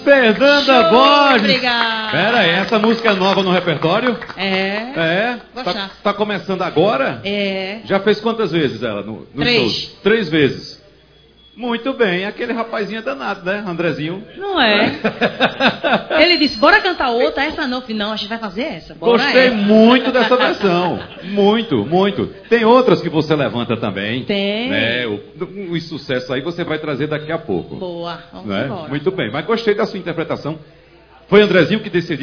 Fernanda Borges. Obrigada. Pera aí, essa música é nova no repertório? É. Tá começando agora? É. Já fez quantas vezes ela no 3. show? 3 vezes. Muito bem, aquele rapazinho é danado, né, Andrezinho? Não é? Ele disse, bora cantar outra, essa não. Não, a gente vai fazer essa. Bora. Gostei muito dessa versão. Muito, muito. Tem outras que você levanta também. Tem. Né? Os sucessos aí você vai trazer daqui a pouco. Boa, vamos Né? embora. Muito bem, mas gostei da sua interpretação. Foi Andrezinho que decidiu.